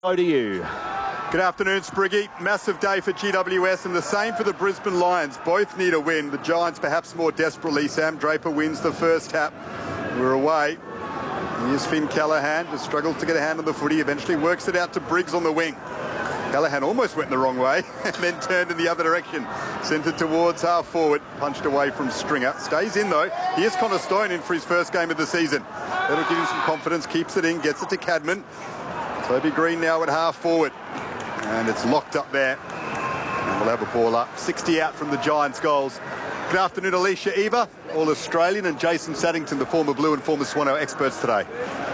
Hello to you. Good afternoon, Spriggy. Massive day for GWS and the same for the Brisbane Lions. Both need a win. The Giants perhaps more desperately. Sam Draper wins the first tap. We're away. Here's Finn Callaghan. Just struggles to get a hand on the footy. Eventually works it out to Briggs on the wing. Callaghan almost went in the wrong way and then turned in the other direction. Sent it towards half forward. Punched away from Stringer. Stays in though. Here's Connor Stone in for his first game of the season. That'll give him some confidence. Keeps it in. Gets it to Cadman. Toby Green now at half forward. And it's locked up there. And we'll have a ball up. 60 out from the Giants' goals. Good afternoon, Alicia Eva, All-Australian, and Jason Saddington, the former Blue and former Swan, our experts today.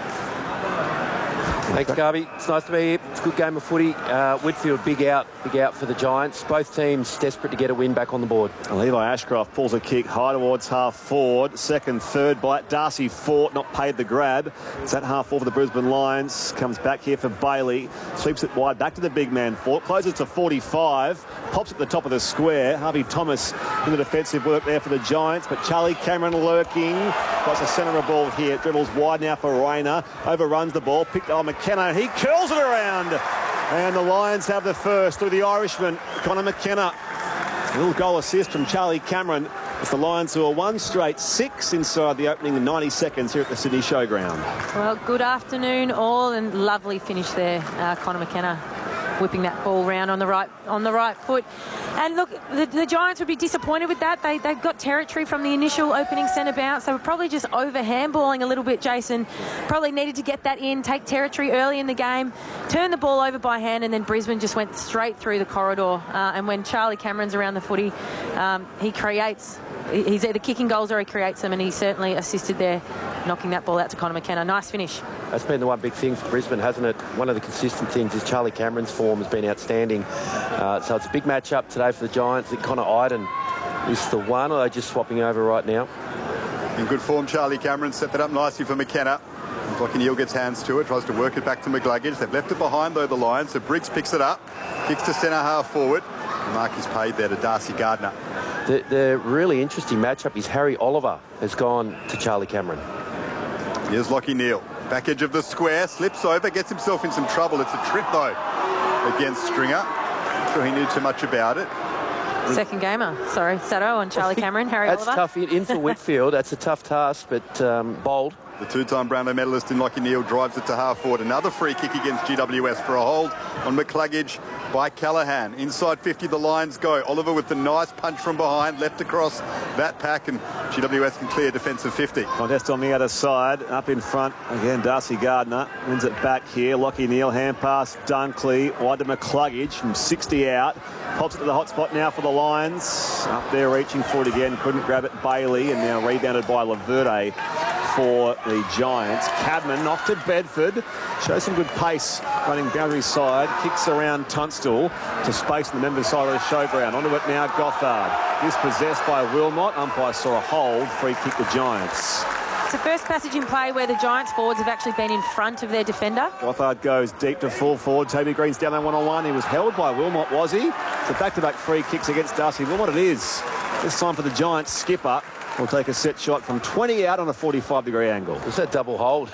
Thanks, Garby. It's nice to be here. It's a good game of footy. Whitfield, big out for the Giants. Both teams desperate to get a win back on the board. Levi Ashcroft pulls a kick high towards half forward. Second, third bite. Darcy Fort not paid the grab. It's at half forward for the Brisbane Lions. Comes back here for Bailey. Sweeps it wide back to the big man Fort. Closes to 45. Pops at the top of the square. Harvey Thomas in the defensive work there for the Giants. But Charlie Cameron lurking. Got the centre of the ball here. Dribbles wide now for Rayner. Overruns the ball. Picked on McKenna. He curls it around. And the Lions have the first through the Irishman, Connor McKenna. A little goal assist from Charlie Cameron. It's the Lions who are 1 straight 6 inside the opening 90 seconds here at the Sydney Showground. Well, good afternoon all, and lovely finish there, Connor McKenna. Whipping that ball round on the right foot. And look, the Giants would be disappointed with that. They got territory from the initial opening centre bounce. They were probably just over handballing a little bit, Jason. Probably needed to get that in, take territory early in the game, turn the ball over by hand, and then Brisbane just went straight through the corridor. And when Charlie Cameron's around the footy, he creates... He's either kicking goals or he creates them, and he certainly assisted there, knocking that ball out to Connor McKenna. Nice finish. That's been the one big thing for Brisbane, hasn't it? One of the consistent things is Charlie Cameron's form has been outstanding. So it's a big match-up today for the Giants. I think Connor Iden is the one. Are they just swapping over right now? In good form, Charlie Cameron set that up nicely for McKenna. Neil gets hands to it, tries to work it back to McGluggage. They've left it behind, though, the Lions. So Briggs picks it up, kicks to centre half forward. The mark is paid there to Darcy Gardner. The really interesting matchup is Harry Oliver has gone to Charlie Cameron. Here's Lachie Neale. Back edge of the square, slips over, gets himself in some trouble. It's a trip, though, against Stringer. Not sure he knew too much about it. Second gamer. Sorry, Sato on Charlie Cameron, Harry Oliver. That's tough in for Whitfield. That's a tough task, but bold. The two-time Brownlow medalist in Lachie Neale drives it to half forward. Another free kick against GWS for a hold on McCluggage by Callaghan. Inside 50, the Lions go. Oliver with the nice punch from behind, left across that pack, and GWS can clear defensive 50. Contest on the other side, up in front. Again, Darcy Gardner wins it back here. Lachie Neale, hand pass, Dunkley, wide to McCluggage from 60 out. Pops it to the hot spot now for the Lions. Up there reaching for it again, couldn't grab it, Bailey, and now rebounded by Laverde for the Giants. Cadman off to Bedford. Shows some good pace running boundary side. Kicks around Tunstall to space in the members' side of the showground. Onto it now, Gothard. Dispossessed by Wilmot. Umpire saw a hold. Free kick the Giants. It's the first passage in play where the Giants forwards have actually been in front of their defender. Gothard goes deep to full forward. Toby Green's down there one-on-one. He was held by Wilmot, was he? So back-to-back free kicks against Darcy Wilmot it is. This time for the Giants skipper. Will take a set shot from 20 out on a 45-degree angle. It was that double hold.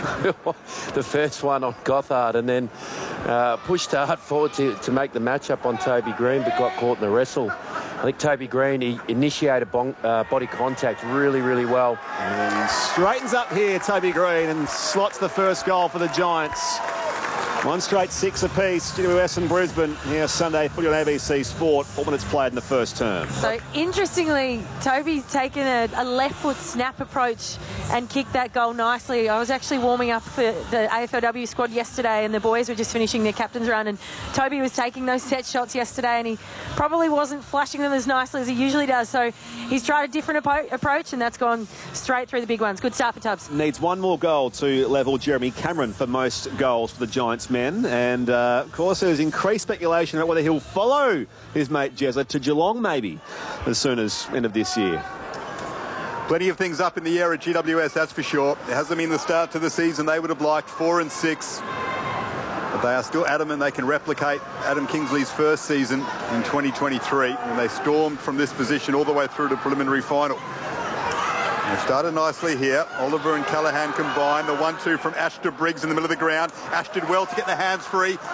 The first one on Gothard, and then pushed hard forward to make the match-up on Toby Green, but got caught in the wrestle. I think Toby Green, he initiated body contact really, really well. And straightens up here, Toby Green, and slots the first goal for the Giants. 1 straight 6 apiece, GWS and Brisbane here Sunday, footy on ABC Sport. 4 minutes played in the first term. So, interestingly, Toby's taken a left foot snap approach and kicked that goal nicely. I was actually warming up for the AFLW squad yesterday, and the boys were just finishing their captain's run, and Toby was taking those set shots yesterday, and he probably wasn't flashing them as nicely as he usually does. So he's tried a different approach, and that's gone straight through the big ones. Good start for Tubbs. Needs one more goal to level Jeremy Cameron for most goals for the Giants men. And, of course, there's increased speculation about whether he'll follow his mate Jezza to Geelong, maybe, as soon as end of this year. Plenty of things up in the air at GWS, that's for sure. It hasn't been the start to the season they would have liked, 4 and 6. But they are still adamant they can replicate Adam Kingsley's first season in 2023 when they stormed from this position all the way through to preliminary final. They started nicely here. Oliver and Callaghan combined. The 1-2 from Ash to Briggs in the middle of the ground. Ash did well to get the hands free.